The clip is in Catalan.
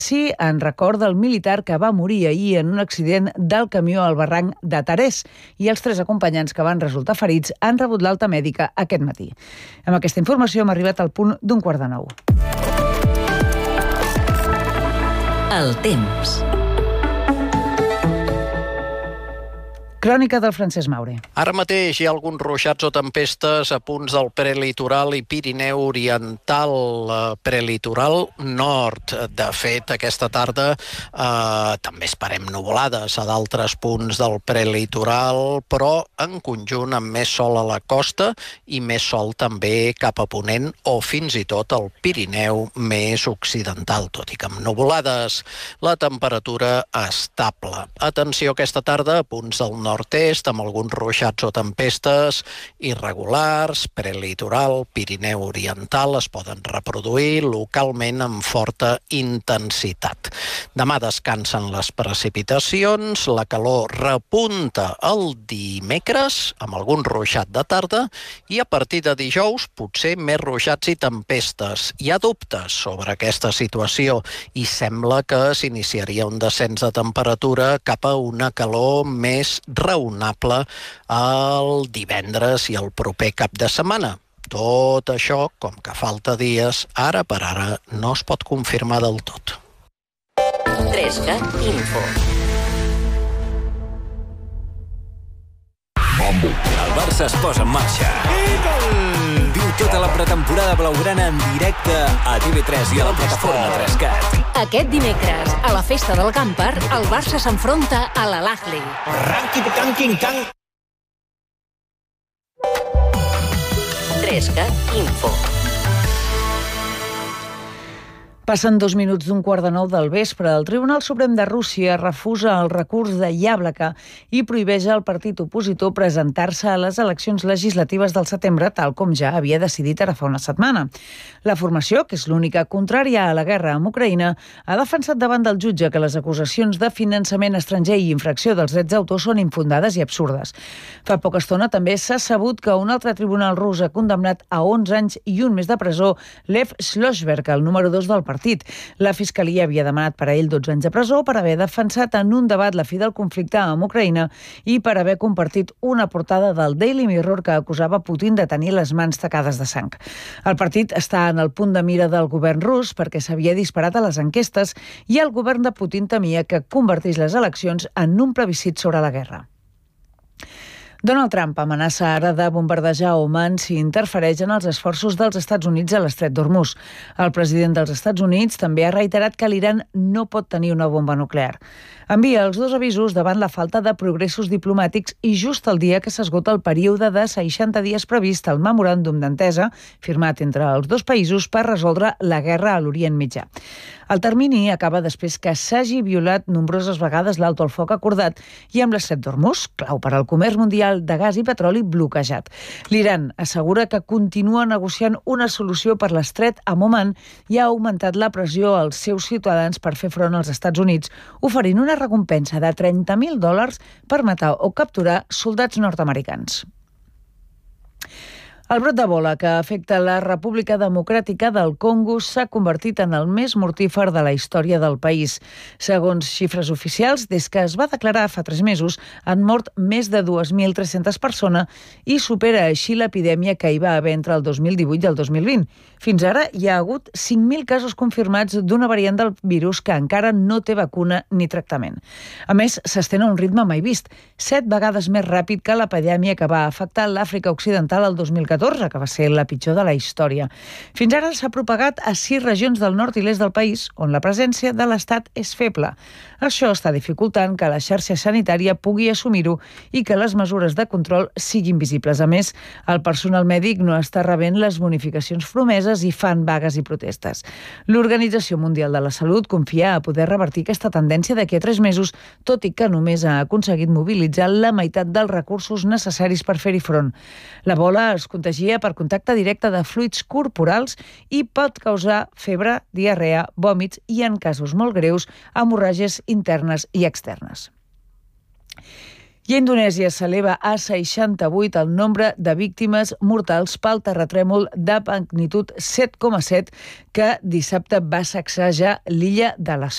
Sí, en record del militar que va morir ahir en un accident del camió al barranc de Tarés i els 3 acompanyants que van resultar ferits han rebut l'alta mèdica aquest matí. Amb aquesta informació hem arribat al punt d'un 8:45. El temps. Crònica del Francesc Maure. Ara mateix hi ha alguns ruixats o tempestes a punts del prelitoral i Pirineu Oriental, prelitoral nord. De fet, aquesta tarda també esperem nuvolades a d'altres punts del prelitoral, però en conjunt amb més sol a la costa i més sol també cap a ponent o fins i tot al Pirineu més occidental, tot i que amb nuvolades. La temperatura estable. Atenció aquesta tarda a punts del nord-est amb alguns ruixats o tempestes irregulars, prelitoral, Pirineu Oriental es poden reproduir localment amb forta intensitat. Demà descansen les precipitacions, la calor repunta el dimecres amb algun ruixat de tarda i a partir de dijous potser més ruixats i tempestes. Hi ha dubtes sobre aquesta situació i sembla que s'iniciaria un descens de temperatura cap a una calor més raonable el divendres i el proper cap de setmana. Tot això, com que falta dies, ara per ara no es pot confirmar del tot. 3CAT Info. El Barça es posa en marxa. Viu tota la pretemporada blaugrana en directe a TV3 i a la plataforma 3CAT. Aquest dimecres, a la festa del Gampar, el Barça s'enfronta a l'Al-Ahly. Ranking-canking-can. 3CAT Info. Passen 2 minuts d'un 8:45 del vespre. El Tribunal Suprem de Rússia refusa el recurs de Yablaka i prohibeix al partit opositor presentar-se a les eleccions legislatives del setembre, tal com ja havia decidit ara fa una setmana. La formació, que és l'única contrària a la guerra amb Ucraïna, ha defensat davant del jutge que les acusacions de finançament estranger i infracció dels drets d'autor són infundades i absurdes. Fa poca estona també s'ha sabut que un altre tribunal rus ha condemnat a 11 anys i un mes de presó Lev Sloshberg, el número 2 del partit. La Fiscalia havia demanat per a ell 12 anys de presó per haver defensat en un debat la fi del conflicte amb Ucraïna i per haver compartit una portada del Daily Mirror que acusava Putin de tenir les mans tacades de sang. El partit està en el punt de mira del govern rus perquè s'havia disparat a les enquestes i el govern de Putin temia que convertís les eleccions en un plebiscit sobre la guerra. Donald Trump amenaça ara de bombardejar Oman si interfereix en els esforços dels Estats Units a l'estret d'Hormuz. El president dels Estats Units també ha reiterat que l'Iran no pot tenir una bomba nuclear. Envia els 2 avisos davant la falta de progressos diplomàtics i just el dia que s'esgota el període de 60 dies previst al memoràndum d'entesa firmat entre els 2 països per resoldre la guerra a l'Orient Mitjà. El termini acaba després que s'hagi violat nombroses vegades l'alto al foc acordat i amb l'estret d'Hormuz, clau per al comerç mundial de gas i petroli, bloquejat. L'Iran assegura que continua negociant una solució per l'estret amb Oman i ha augmentat la pressió als seus ciutadans per fer front als Estats Units, oferint una recompensa de $30.000 per matar o capturar soldats nord-americans. El brot d'Ebola que afecta la República Democràtica del Congo s'ha convertit en el més mortífer de la història del país. Segons xifres oficials, des que es va declarar fa 3 mesos, han mort més de 2.300 persones i supera així l'epidèmia que hi va haver entre el 2018 i el 2020. Fins ara hi ha hagut 5.000 casos confirmats d'una variant del virus que encara no té vacuna ni tractament. A més, s'estén a un ritme mai vist, 7 vegades més ràpid que l'epidèmia que va afectar l'Àfrica Occidental el 2014, que va ser la pitjor de la història. Fins ara s'ha propagat a 6 regions del nord i l'est del país, on la presència de l'Estat és feble. Això està dificultant que la xarxa sanitària pugui assumir-ho i que les mesures de control siguin visibles. A més, el personal mèdic no està rebent les bonificacions promeses i fan vagues i protestes. L'Organització Mundial de la Salut confia a poder revertir aquesta tendència d'aquí a 3 mesos, tot i que només ha aconseguit mobilitzar la meitat dels recursos necessaris per fer-hi front. L'Ebola es contagia per contacte directe de fluids corporals i pot causar febre, diarrea, vòmits i, en casos molt greus, hemorràgies internes i externes. I Indonèsia s'eleva a 68 el nombre de víctimes mortals pel terratrèmol de magnitud 7,7 que dissabte va sacsejar l'illa de les